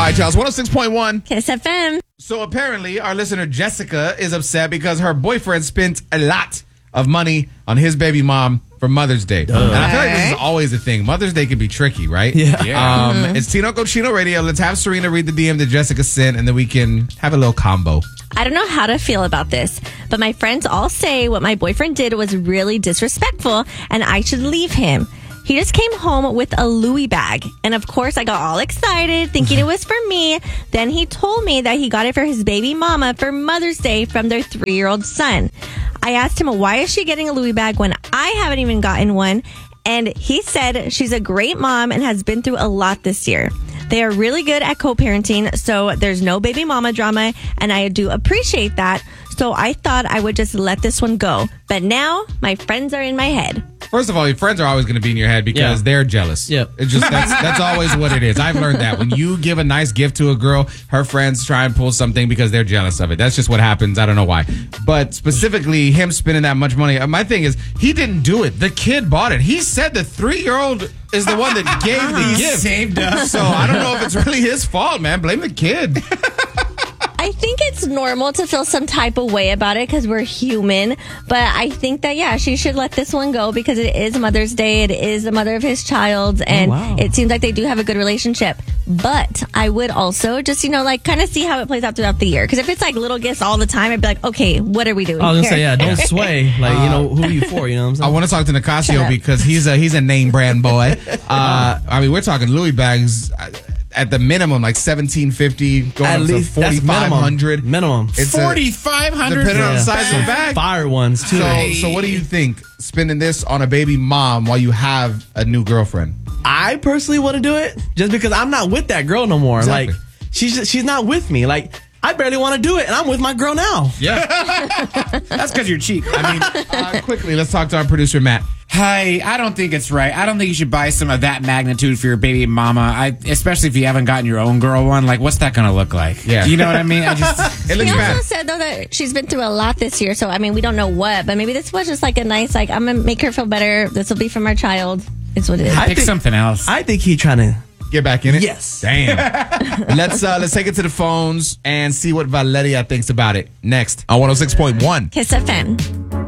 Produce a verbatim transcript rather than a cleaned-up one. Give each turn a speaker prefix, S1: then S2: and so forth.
S1: right, y'all. It's one oh six point one.
S2: Kiss F M.
S1: So apparently, our listener Jessica is upset because her boyfriend spent a lot of money on his baby mom for Mother's Day. Uh, and I feel like this is always a thing. Mother's Day can be tricky, right?
S3: Yeah.
S1: yeah. Um, mm-hmm. It's Tino Cochino Radio. Let's have Serena read the D M that Jessica sent, and then we can have a little combo.
S2: I don't know how to feel about this, but my friends all say what my boyfriend did was really disrespectful and I should leave him. He just came home with a Louis bag. And of course, I got all excited thinking it was for me. Then he told me that he got it for his baby mama for Mother's Day from their three-year-old son. I asked him, why is she getting a Louis bag when I haven't even gotten one? And he said she's a great mom and has been through a lot this year. They are really good at co-parenting, so there's no baby mama drama, and I do appreciate that. So I thought I would just let this one go. But now my friends are in my head.
S1: First of all, your friends are always going to be in your head because
S3: Yeah.
S1: they're jealous.
S3: Yep.
S1: It's just that's that's always what it is. I've learned that when you give a nice gift to a girl, her friends try and pull something because they're jealous of it. That's just what happens. I don't know why. But specifically, him spending that much money. My thing is, he didn't do it. The kid bought it. He said the three-year-old is the one that gave the gift.
S4: Saved us.
S1: So I don't know if it's really his fault, man. Blame the kid.
S2: I think it's normal to feel some type of way about it because we're human. But I think that, yeah, she should let this one go because it is Mother's Day. It is the mother of his child. And
S3: Oh, wow.
S2: it seems like they do have a good relationship. But I would also just, you know, like kind of see how it plays out throughout the year. Because if it's like little gifts all the time, I'd be like, okay, what are we doing
S3: I was gonna
S2: here?
S3: say, yeah, don't sway. Like, you know, who are you for? You know what I'm saying?
S1: I want to talk to Nicasio
S2: Shut up.
S1: because he's a he's a name brand boy. Uh, I mean, we're talking Louis bags uh, at the minimum, like seventeen fifty, going
S3: At
S1: up
S3: least
S1: to
S3: that's
S1: forty-five hundred.
S3: minimum.
S1: It's a-
S4: forty-five hundred.
S1: depending on the
S3: Yeah.
S1: size of the bag.
S3: Fire ones too.
S1: So, so what do you think? Spending this on a baby mom while you have a new girlfriend?
S3: I personally want to do it just because I'm not with that girl no more.
S1: Exactly.
S3: Like she's just, she's not with me. Like I barely want to do it, and I'm with my girl now.
S1: Yeah.
S4: That's because you're cheap. I mean,
S1: uh, quickly, let's talk to our producer Matt.
S4: hi, I don't think it's right. I don't think you should buy some of that magnitude for your baby mama. I, especially if you haven't gotten your own girl one. Like, what's that going to look like?
S1: Yeah.
S4: You know what I mean? I just.
S1: It looks
S2: He also
S1: bad.
S2: said, though, that she's been through a lot this year. So, I mean, we don't know what. But maybe this was just like a nice, like, I'm going to make her feel better. This will be from our child. It's what it is.
S3: I
S4: Pick
S3: think-
S4: something else.
S3: I think he trying to.
S1: Get back in it?
S3: Yes.
S1: Damn. let's uh, let's take it to the phones and see what Valeria thinks about it. Next on one oh six point one.
S2: Kiss F M.